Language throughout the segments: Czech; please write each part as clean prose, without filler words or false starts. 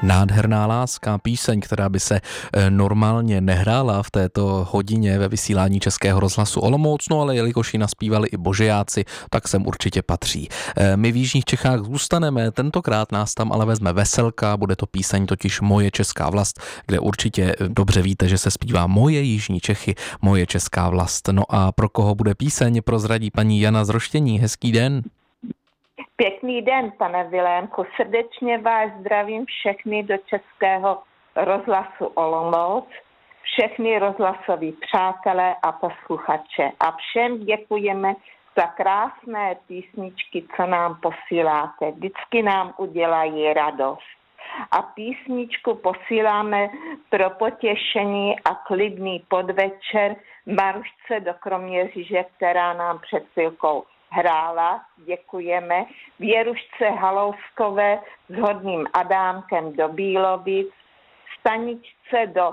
Nádherná láska, píseň, která by se normálně nehrála v této hodině ve vysílání Českého rozhlasu Olomouc, no ale jelikož ji naspívali i božejáci, tak sem určitě patří. My v jižních Čechách zůstaneme, tentokrát nás tam ale vezme veselka, bude to píseň totiž Moje česká vlast, kde určitě dobře víte, že se zpívá Moje jižní Čechy, Moje česká vlast. No a pro koho bude píseň, prozradí paní Jana z Roštění. Hezký den. Pěkný den, pane Vilémku. Srdečně vás zdravím všechny do Českého rozhlasu Olomouc, všechny rozhlasoví přátelé a posluchače. A všem děkujeme za krásné písničky, co nám posíláte. Vždycky nám udělají radost. A písničku posíláme pro potěšení a klidný podvečer Marušce do Kroměříže, která nám před chvilkou hrála, děkujeme, Věrušce Halouskové s Hodným Adámkem do Bílovic, Staničce do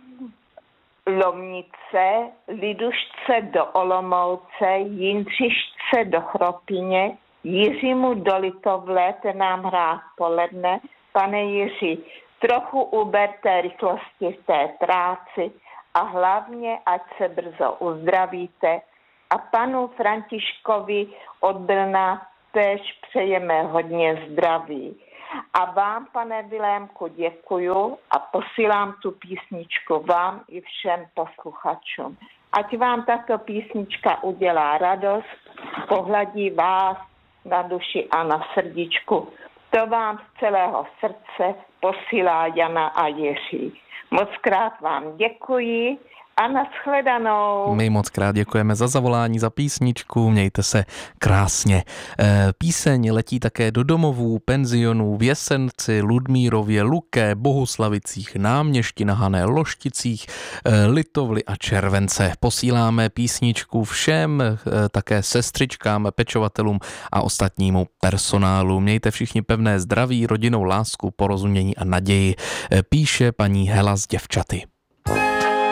Lomnice, Lidušce do Olomouce, Jindřišce do Chropyně, Jiřímu do Litovle, ten nám hrá poledne. Pane Jiří, trochu uberte rychlosti v té práci a hlavně, ať se brzo uzdravíte. A panu Františkovi od Brna též přejeme hodně zdraví. A vám, pane Vilémku, děkuju a posílám tu písničku vám i všem posluchačům. Ať vám tato písnička udělá radost, pohladí vás na duši a na srdíčku. To vám z celého srdce posílá Jana a Jiří. Mockrát vám děkuji a nashledanou. My moc krát děkujeme za zavolání, za písničku, mějte se krásně. Píseň letí také do domovů, penzionů v Jesenci, Ludmírově, Luké, Bohuslavicích, Náměšti na Hané, Lošticích, Litovli a Července. Posíláme písničku všem, také sestřičkám, pečovatelům a ostatnímu personálu. Mějte všichni pevné zdraví, rodinnou lásku, porozumění a naději. Píše paní Hela z Děvčaty.